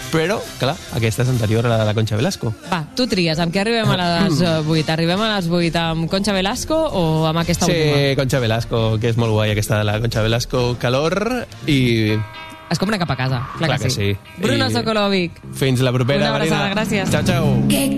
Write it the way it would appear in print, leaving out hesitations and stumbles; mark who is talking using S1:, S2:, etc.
S1: Però, clar, aquesta és anterior a la de la Concha Velasco.
S2: Va, tu tries, amb què arribem a les 8? Arribem a les 8 amb Concha Velasco o amb aquesta última?
S1: Sí, Concha Velasco, que és molt guai aquesta de la Concha Velasco. Calor i...
S2: Es compra cap a casa, clar que sí. Bruno Sokolovic.
S1: Fins la propera,
S2: Una abraçada,
S1: Marina.
S2: gràcies.
S1: Ciao, ciao.